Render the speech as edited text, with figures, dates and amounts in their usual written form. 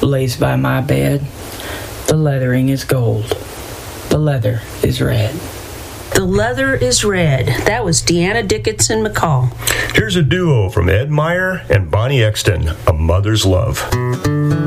lays by my bed. The leathering is gold. The leather is red. The leather is red. That was Deanna Dickinson McCall. Here's a duo from Ed Meyer and Bonnie Exton, A Mother's Love.